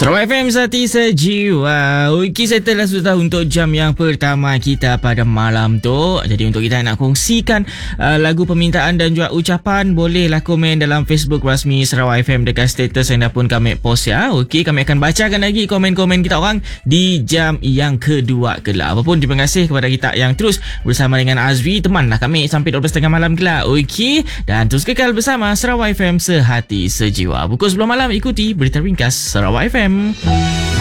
Sarawak FM Sati Sejiwa. Okey, settle dah sudah untuk jam yang pertama kita pada malam tu. Jadi untuk kita nak kongsikan lagu permintaan dan juga ucapan, bolehlah komen dalam Facebook rasmi Sarawak FM dekat status yang dah pun kami post ya. Okey, kami akan bacakan lagi komen-komen kita orang di jam yang kedua kelak. Apapun, terima kasih kepada kita yang terus bersama dengan Azri, temanlah kami sampai 12.30 malam kelak. Okey, dan terus kekal bersama Sarawak FM Sehati Sejiwa. Pukul 10 malam ikuti berita ringkas Sarawak FM.